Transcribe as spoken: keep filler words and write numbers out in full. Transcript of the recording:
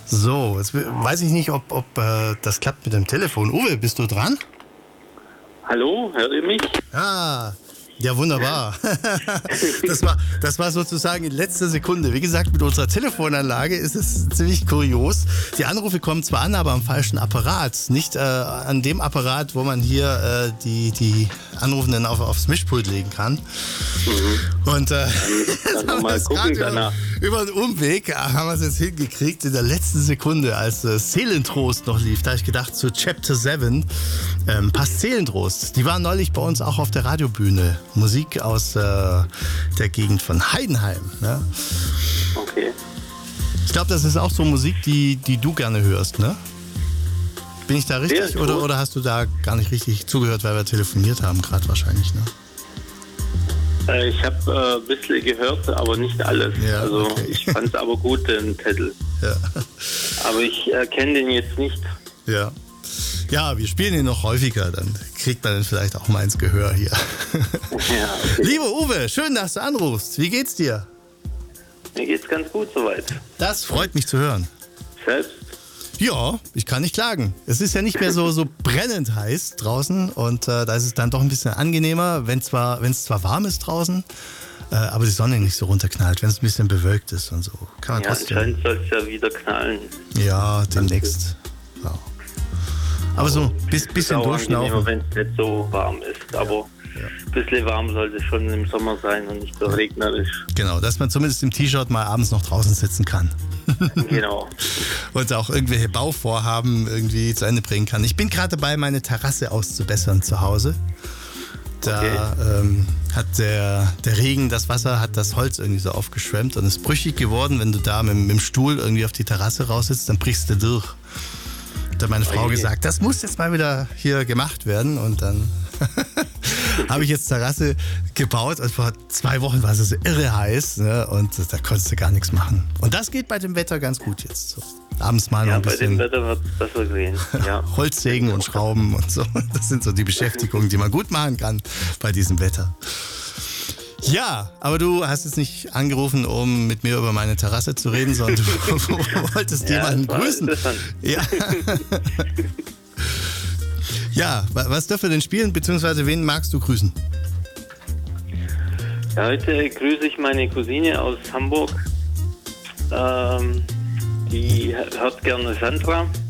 So, jetzt weiß ich nicht, ob, ob äh, das klappt mit dem Telefon. Uwe, bist du dran? Hallo, hört ihr mich? Ah, ja, wunderbar. Das war, das war sozusagen in letzter Sekunde. Wie gesagt, mit unserer Telefonanlage ist es ziemlich kurios. Die Anrufe kommen zwar an, aber am falschen Apparat. Nicht äh, an dem Apparat, wo man hier äh, die, die Anrufenden auf, aufs Mischpult legen kann. Mhm. Und äh, dann, dann mal gucken über, über einen Umweg haben wir es jetzt hingekriegt in der letzten Sekunde, als äh, Seelentrost noch lief. Da habe ich gedacht, zu Chapter sieben ähm, passt Seelentrost. Die waren neulich bei uns auch auf der Radiobühne. Musik aus äh, der Gegend von Heidenheim. Ne? Okay. Ich glaube, das ist auch so Musik, die, die du gerne hörst, ne? Bin ich da richtig ja, oder, oder hast du da gar nicht richtig zugehört, weil wir telefoniert haben, gerade wahrscheinlich, ne? Äh, ich habe ein äh, bisschen gehört, aber nicht alles. Ja, also okay. ich fand es aber gut, den Titel. Ja. Aber ich äh, kenne den jetzt nicht. Ja. Ja, wir spielen ihn noch häufiger, dann kriegt man dann vielleicht auch mal ins Gehör hier. Ja, okay. Liebe Uwe, schön, dass du anrufst. Wie geht's dir? Mir geht's ganz gut soweit. Das freut mich zu hören. Selbst? Ja, ich kann nicht klagen. Es ist ja nicht mehr so, so brennend heiß draußen und äh, da ist es dann doch ein bisschen angenehmer, wenn zwar, wenn es zwar warm ist draußen, äh, aber die Sonne nicht so runterknallt, wenn es ein bisschen bewölkt ist und so. Kann man ja, trotzdem. anscheinend soll es ja wieder knallen. Ja, demnächst. Ja. Aber so ein bis, bisschen durchschnaufen. Wenn es nicht so warm ist. Aber ja. Ja. Ein bisschen warm sollte es schon im Sommer sein und nicht so regnerisch. Genau, dass man zumindest im T-Shirt mal abends noch draußen sitzen kann. Genau. Und auch irgendwelche Bauvorhaben irgendwie zu Ende bringen kann. Ich bin gerade dabei, meine Terrasse auszubessern zu Hause. Da okay. ähm, hat der, der Regen, das Wasser hat das Holz irgendwie so aufgeschwemmt und ist brüchig geworden. Wenn du da mit, mit dem Stuhl irgendwie auf die Terrasse raussitzt, dann brichst du durch. Da hat meine Frau okay. gesagt, das muss jetzt mal wieder hier gemacht werden. Und dann habe ich jetzt Terrasse gebaut. Und vor zwei Wochen war es so irre heiß, ne? Und da konntest du gar nichts machen. Und das geht bei dem Wetter ganz gut jetzt. So. Abends mal ja, noch ein bisschen bei dem Wetter wird es besser gehen. Ja. Holzsägen und Schrauben und so. Das sind so die Beschäftigungen, die man gut machen kann bei diesem Wetter. Ja, aber du hast jetzt nicht angerufen, um mit mir über meine Terrasse zu reden, sondern du wolltest ja, jemanden grüßen. Ja. Ja, was dürfen wir denn spielen, beziehungsweise wen magst du grüßen? Ja, heute grüße ich meine Cousine aus Hamburg. Ähm, die hört gerne Sandra.